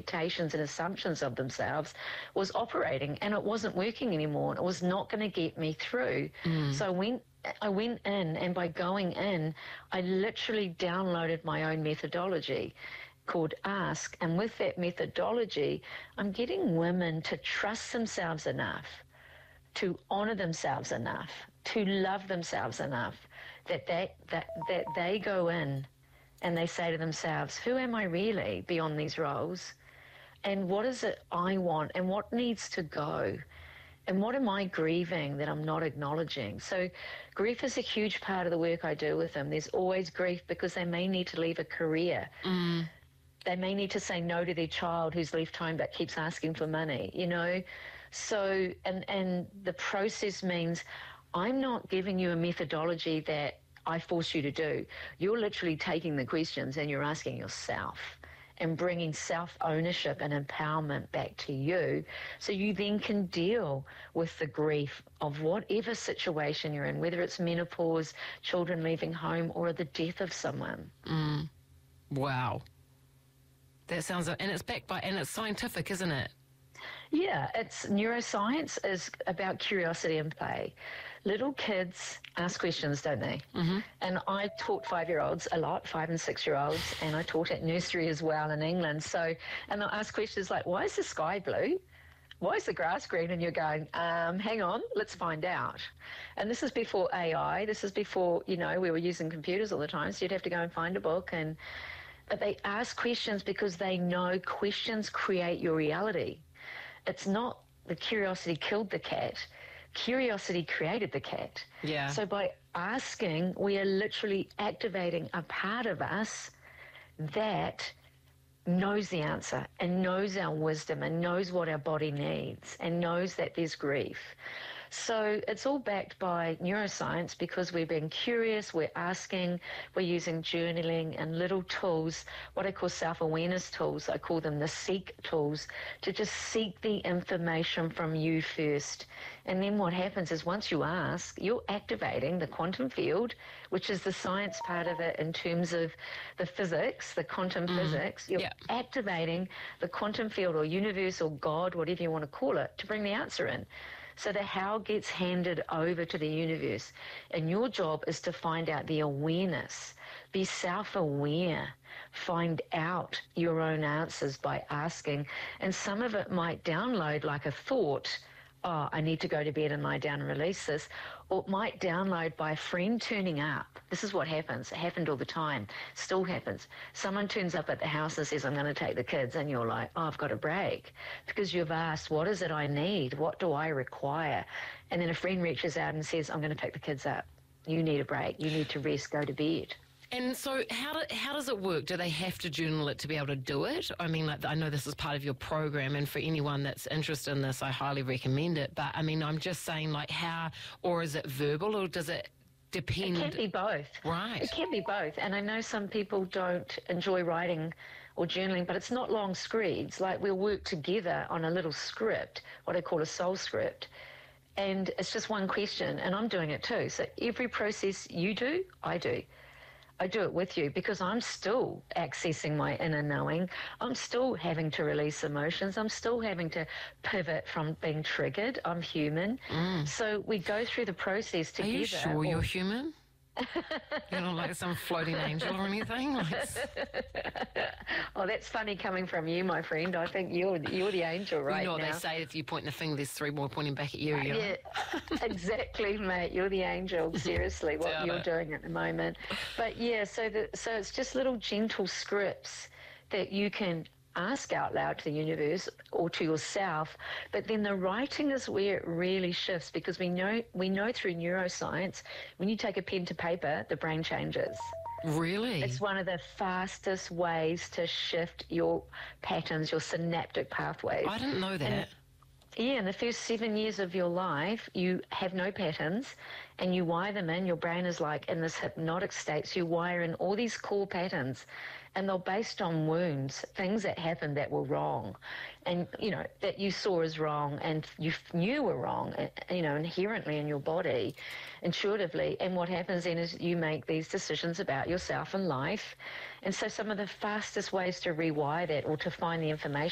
expectations and assumptions of themselves was operating, and it wasn't working anymore, and it was not going to get me through. So I went in, and by going in, I literally downloaded my own methodology called Ask, and with that methodology, I'm getting women to trust themselves enough, to honour themselves enough, to love themselves enough, that they go in and they say to themselves, who am I really beyond these roles? And what is it I want? And what needs to go? And what am I grieving that I'm not acknowledging? So grief is a huge part of the work I do with them. There's always grief because they may need to leave a career. They may need to say no to their child who's left home but keeps asking for money, you know. So, and the process means I'm not giving you a methodology that I force you to do. You're literally taking the questions and you're asking yourself and bringing self-ownership and empowerment back to you, so you then can deal with the grief of whatever situation you're in, whether it's menopause, children leaving home, or the death of someone. Wow. That sounds, and it's backed by, and it's scientific, isn't it? Yeah, it's neuroscience is about curiosity and play. Little kids ask questions, don't they? And I taught 5-year-olds a lot, 5 and 6-year-olds, and I taught at nursery as well in England. So, and they'll ask questions like, why is the sky blue? Why is the grass green? And you're going, hang on, let's find out. And this is before AI. This is before, you know, we were using computers all the time, so you'd have to go and find a book. But they ask questions because they know questions create your reality. It's not the curiosity killed the cat. Curiosity created the cat. Yeah. So by asking, we are literally activating a part of us that knows the answer and knows our wisdom and knows what our body needs and knows that there's grief. So it's all backed by neuroscience because we're being curious, we're asking, we're using journaling and little tools, what I call self-awareness tools. I call them the seek tools, to just seek the information from you first. And then what happens is once you ask, you're activating the quantum field, which is the science part of it in terms of the physics, the quantum physics. You're activating the quantum field or universe or God, whatever you want to call it, to bring the answer in. So the how gets handed over to the universe. And your job is to find out the awareness. Be self-aware. Find out your own answers by asking. And some of it might download like a thought, oh, I need to go to bed and lie down and release this. Or it might download by a friend turning up. This is what happens. It happened all the time. Still happens. Someone turns up at the house and says, I'm going to take the kids. And you're like, oh, I've got a break. Because you've asked, what is it I need? What do I require? And then a friend reaches out and says, I'm going to pick the kids up. You need a break. You need to rest, go to bed. And so how does it work? Do they have to journal it to be able to do it? I mean, like, I know this is part of your program, and for anyone that's interested in this, I highly recommend it. But, I mean, I'm just saying, like, how, or is it verbal, or does it depend? It can be both. Right. It can be both. And I know some people don't enjoy writing or journaling, but it's not long screeds. Like, we'll work together on a little script, what I call a soul script. And it's just one question, and I'm doing it too. So every process you do, I do. I do it with you because I'm still accessing my inner knowing. I'm still having to release emotions. I'm still having to pivot from being triggered. I'm human. So we go through the process together. Are you sure you're human? You're not like some floating angel or anything? Oh, that's funny coming from you, my friend. I think you're the angel right now. You know what they say, if you point the finger, there's 3 more pointing back at you. Yeah, exactly, mate. You're the angel, seriously, what you're doing at the moment. But, yeah, so it's just little gentle scripts that you can ask out loud to the universe or to yourself, but then the writing is where it really shifts, because we know through neuroscience, when you take a pen to paper, the brain changes. Really? It's one of the fastest ways to shift your patterns, your synaptic pathways. I didn't know that. Yeah, in the first 7 years of your life, you have no patterns and you wire them in. Your brain is like in this hypnotic state, so you wire in all these core patterns, and they're based on wounds, things that happened that were wrong, and, you know, that you saw as wrong and you knew were wrong, you know, inherently in your body, intuitively. And what happens then is you make these decisions about yourself and life. And so some of the fastest ways to rewire that or to find the information